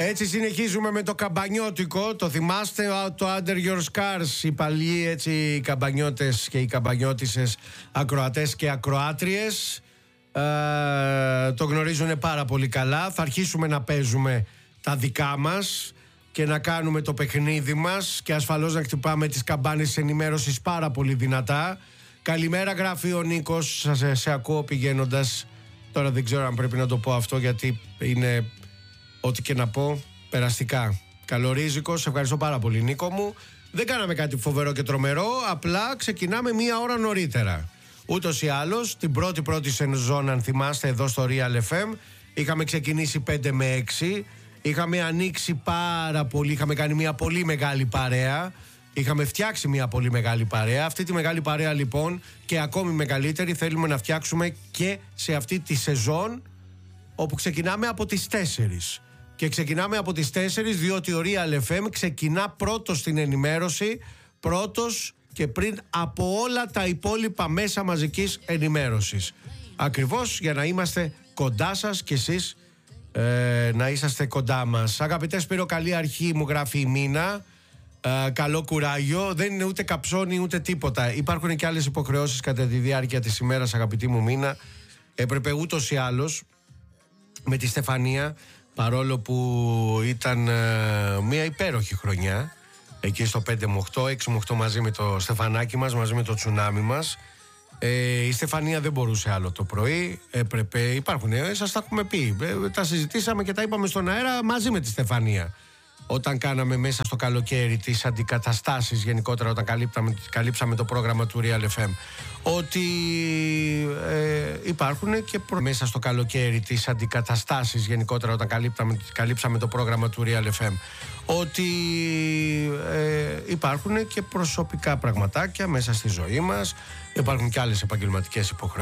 Έτσι συνεχίζουμε με το καμπανιώτικο. Το θυμάστε το Under Your Scars? Οι παλιοί έτσι οι καμπανιώτες και οι καμπανιώτισσες ακροατές και ακροάτριες το γνωρίζουν πάρα πολύ καλά. Θα αρχίσουμε να παίζουμε τα δικά μας και να κάνουμε το παιχνίδι μας και ασφαλώς να χτυπάμε τις καμπάνες της ενημέρωσης πάρα πολύ δυνατά. Καλημέρα, γράφει ο Νίκος. Σε ακούω πηγαίνοντας. Τώρα δεν ξέρω αν πρέπει να το πω αυτό, γιατί είναι ό,τι και να πω περαστικά. Καλορίζικο, σε ευχαριστώ πάρα πολύ, Νίκο μου. Δεν κάναμε κάτι φοβερό και τρομερό, απλά ξεκινάμε μία ώρα νωρίτερα. Ούτως ή άλλως, την πρώτη σεζόν, αν θυμάστε, εδώ στο Real FM, είχαμε ξεκινήσει 5 με 6. Είχαμε ανοίξει πάρα πολύ, είχαμε κάνει μία πολύ μεγάλη παρέα. Είχαμε φτιάξει μια πολύ μεγάλη παρέα. Αυτή τη μεγάλη παρέα λοιπόν και ακόμη μεγαλύτερη θέλουμε να φτιάξουμε και σε αυτή τη σεζόν, όπου ξεκινάμε από τις 4. Και ξεκινάμε από τις 4 διότι ο Real FM ξεκινά πρώτος στην ενημέρωση, πρώτος και πριν από όλα τα υπόλοιπα μέσα μαζικής ενημέρωσης. Ακριβώς για να είμαστε κοντά σας και εσείς να είσαστε κοντά μας. Αγαπητέ Σπύρο, καλή αρχή, μου γράφει η Μίνα. Καλό κουράγιο. Δεν είναι ούτε καψόνι ούτε τίποτα. Υπάρχουν και άλλες υποχρεώσεις κατά τη διάρκεια της ημέρας, αγαπητή μου Μίνα. Έπρεπε ούτως ή άλλως με τη Στεφανία, παρόλο που ήταν μια υπέροχη χρονιά, εκεί στο 5 με 8, 6 με 8 μαζί με το Στεφανάκι μας, μαζί με το τσουνάμι μας, η Στεφανία δεν μπορούσε άλλο το πρωί. Έπρεπε, υπάρχουν, σας τα έχουμε πει, τα συζητήσαμε και τα είπαμε στον αέρα μαζί με τη Στεφανία. Όταν κάναμε μέσα στο καλοκαίρι τις αντικαταστάσεις, γενικότερα όταν καλύψαμε το πρόγραμμα του Real FM, ότι υπάρχουν και μέσα στο καλοκαίρι τις αντικαταστάσεις, γενικότερα όταν καλύψαμε το πρόγραμμα του Real FM, ότι υπάρχουν και προσωπικά πραγματάκια μέσα στη ζωή μας, υπάρχουν και άλλες επαγγελματικές υποχρεώσεις.